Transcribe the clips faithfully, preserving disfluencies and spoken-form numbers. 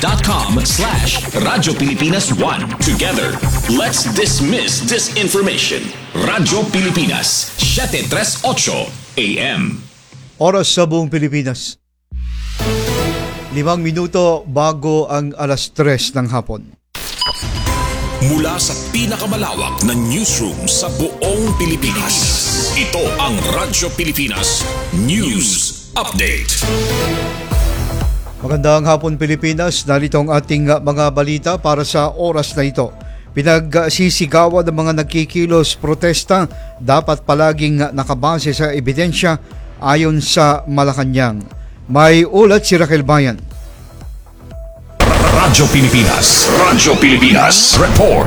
facebook.com slash Radyo Pilipinas one. Together, let's dismiss disinformation. Radyo Pilipinas, seven thirty-eight A M. Oras sa buong Pilipinas. Limang minuto bago ang alas tres ng hapon. Mula sa pinakamalawak na newsroom sa buong Pilipinas, ito ang Radyo Pilipinas News Update. Magandang hapon Pilipinas, narito ang ating mga balita para sa oras na ito. Pinagsisigawan ng mga nagkikilos protesta dapat palaging nakabase sa ebidensya ayon sa Malacanang. May ulat si Raquel Bayan. Radyo Pilipinas, Radyo Pilipinas Report.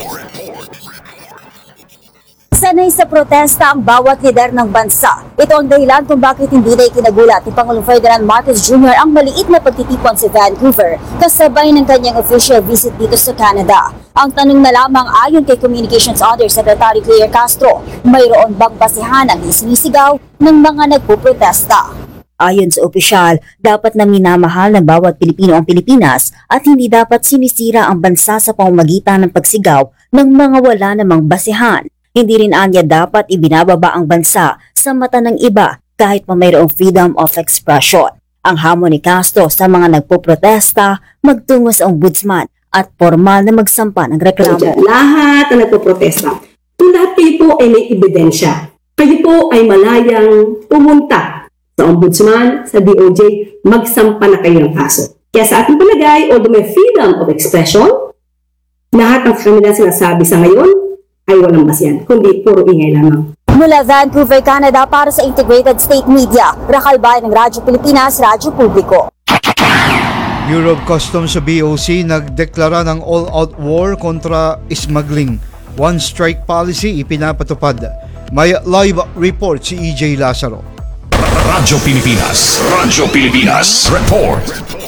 Sanay sa protesta ang bawat lider ng bansa. Ito ang dahilan kung bakit hindi na ikinagulat ni Pangulong Ferdinand Marcos Junior ang maliit na pagtitipon sa Vancouver kasabay ng kanyang official visit dito sa Canada. Ang tanong na lamang ayon kay Communications Undersecretary Claire Castro, mayroon bang basehan ang isinisigaw ng mga nagpuprotesta? Ayon sa opisyal, dapat na minamahal ng bawat Pilipino ang Pilipinas at hindi dapat sinisira ang bansa sa pamamagitan ng pagsigaw ng mga wala namang basehan. Hindi rin anya dapat ibinababa ang bansa sa mata ng iba kahit pa mayroong freedom of expression. Ang hamon ni Castro sa mga nagpoprotesta magtungo sa ombudsman at formal na magsampa ng reklamo. Lahat na nagpoprotesta, kung lahat kayo po ay may ebidensya, kayo po ay malayang pumunta sa ombudsman, sa D O J, magsampa na kayo ng kaso. Kaya sa ating palagay, although may freedom of expression, lahat ng kanilang sinasabi sa ngayon ay walang basihan, kundi puro ingay lamang. Mula Vancouver, Canada, para sa Integrated State Media, Raquel Bayan ng Radyo Pilipinas, Radyo Publiko. Bureau of Customs sa B O C nagdeklara ng all-out war kontra smuggling. One strike policy ipinapatupad. May live report si E J Lazaro. Radyo Pilipinas, Radyo Pilipinas Report.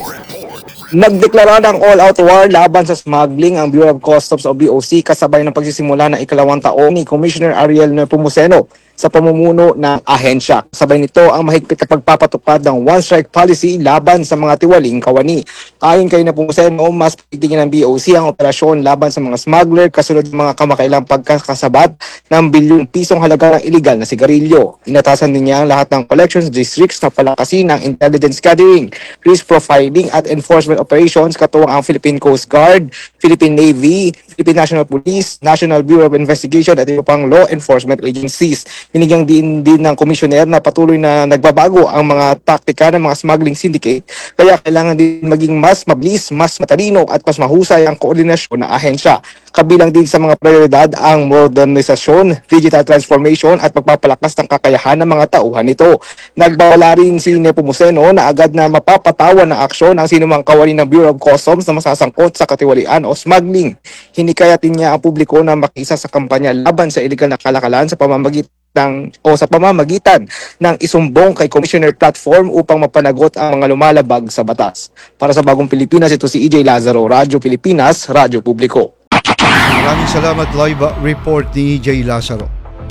Nagdeklara ng all-out war laban sa smuggling ang Bureau of Customs o B O C kasabay ng pagsisimula ng ikalawang taon ni Commissioner Ariel Nepomuceno sa pamumuno ng ahensya. Sabay nito ang mahigpit na pagpapatupad ng one-strike policy laban sa mga tiwaling kawani. Ayon kay Nepomuceno, mas pagtigin ng B O C ang operasyon laban sa mga smuggler kasunod ng mga kamakailang pagkakasabat ng bilyong pisong halaga ng iligal na sigarilyo. Inatasan din niya ang lahat ng collections districts na palakasin ng intelligence gathering, risk profiling at enforcement operations katuwang ang Philippine Coast Guard, Philippine Navy, Philippine National Police, National Bureau of Investigation at iba pang law enforcement agencies. Binigyang din din ng komisyoner na patuloy na nagbabago ang mga taktika ng mga smuggling syndicate, kaya kailangan din maging mas mabilis, mas matalino at mas mahusay ang koordinasyon ng ahensya. Kabilang din sa mga prioridad ang modernisasyon, digital transformation at pagpapalakas ng kakayahan ng mga tauhan nito. Nagbawala rin si Nepomuceno na agad na mapapatawan ng aksyon ang sinumang kawani ng Bureau of Customs na masasangkot sa katiwalian o smuggling. Hinikayatin niya ang publiko na makisa sa kampanya laban sa illegal na kalakalan sa pamamagitan ng, o sa pamamagitan ng isumbong kay Commissioner Platform upang mapanagot ang mga lumalabag sa batas. Para sa Bagong Pilipinas, ito si E J Lazaro, Radyo Pilipinas, Radyo Publiko. Maraming salamat, live report ni E J Lazaro.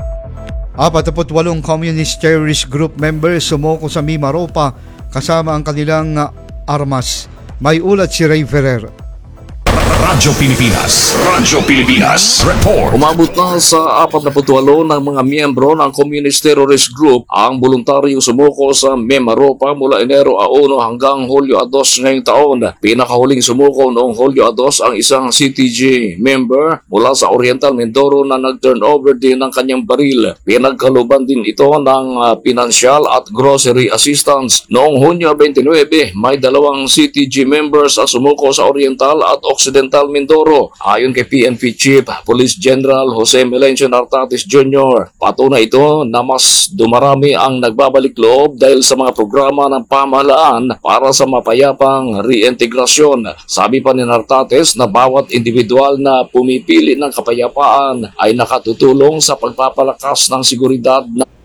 Apataputwalong communist terrorist group members sumoko sa Mimaropa kasama ang kanilang armas. May ulat si Ray Ferrer. Radyo Pilipinas, Radyo Pilipinas Report. Umabot na sa apat na putwalo ng mga miyembro ng Communist Terrorist Group ang voluntaryong sumuko sa Mimaropa mula Enero uno hanggang Hulyo dos ngayong taon. Pinakahuling sumuko noong Hulyo dos ang isang C T G member mula sa Oriental Mindoro na nag-turn over din ng kanyang baril. Pinagkaluban din ito ng uh, pinansyal at grocery assistance. Noong Hunyo twenty-nine, may dalawang C T G members ang sumuko sa Oriental at Occidental Mindoro. Ayon kay P N P Chief Police General Jose Melencio Nartatis Junior, patunay ito na mas dumarami ang nagbabalik loob dahil sa mga programa ng pamahalaan para sa mapayapang reintegrasyon. Sabi pa ni Nartatis na bawat individual na pumipili ng kapayapaan ay nakatutulong sa pagpapalakas ng seguridad na